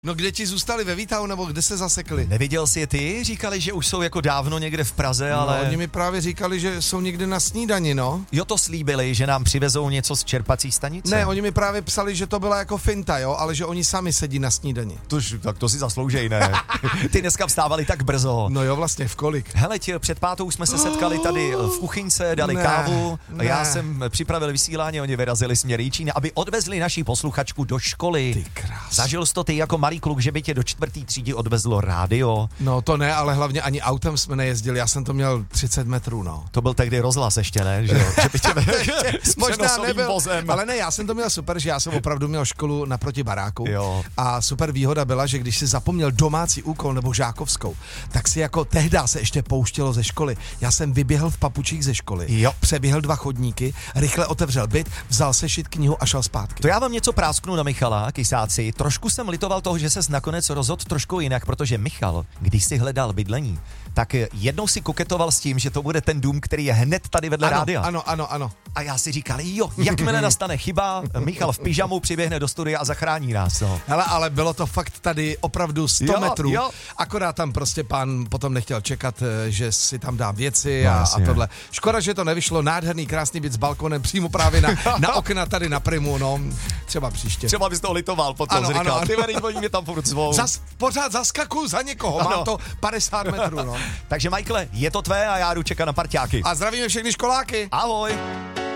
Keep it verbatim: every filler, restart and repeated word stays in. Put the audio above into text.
No kde ti zůstali, ve Výtahu, nebo kde se zasekli? Neviděl jsi je ty? Říkali, že už jsou jako dávno někde v Praze, ale... No, oni mi právě říkali, že jsou někde na snídani, no. Jo, to slíbili, že nám přivezou něco z čerpací stanice? Ne, oni mi právě psali, že to byla jako finta, jo, ale že oni sami sedí na snídani. Tož, tak to si zasloužej, ne? Ty dneska vstávali tak brzo. No jo, vlastně, v kolik? Hele, tě, před pátou jsme se setkali tady v kuchyňce, dali ne, kávu, ne. já jsem připravil vysílání, oni vyrazili směr Jičína, aby odvezli naší posluchačku do školy. Ty krás. Zažil jsi to ty jako malý kluk, že by tě do čtvrtý třídy odvezlo rádio? No to ne, ale hlavně ani autem jsme nejezdili, já jsem to měl třicet metrů, no. To byl tehdy rozhlas ještě, ne? Že, že by tě s možná nebyl, vozem. ale ne, já jsem to měl super, že já jsem opravdu měl školu naproti baráku. Jo. A super výhoda byla, že když si zapomněl domácí úkol nebo žákovskou, tak si jako tehda se ještě pouštělo ze školy. Já jsem vyběhl v papučích ze školy, jo. Přeběhl dva chodníky, rychle otevřel byt, vzal sešit knihu a šel zpátky. To já vám něco prásknu na Michala, Kysáci. Trošku jsem litoval toho, že ses nakonec rozhodl trošku jinak, protože Michal, když si hledal bydlení, tak jednou si koketoval s tím, že to bude ten dům, který je hned tady vedle ano, rádia. Ano, ano, ano. A já si říkal, jo, jakmile nastane chyba, Michal v pyžamu přiběhne do studia a zachrání nás. No. Hele, ale bylo to fakt tady opravdu sto jo, metrů. Jo. Akorát tam prostě pán potom nechtěl čekat, že si tam dám věci no, a, a tohle. Škoda, že to nevyšlo. Nádherný, krásný byt s balkonem přímo právě na, na okna tady na Primu. No, třeba příště. Třeba bys to litoval potom, ano, říkal, ano, ty vary, oni mě tam furt zvou. Zas, pořád zaskakuju za někoho, ano. Mám to padesát metrů. No. Takže Michaele, je to tvé a já jdu čekat na parťáky. A zdravíme všechny školáky. Ahoj.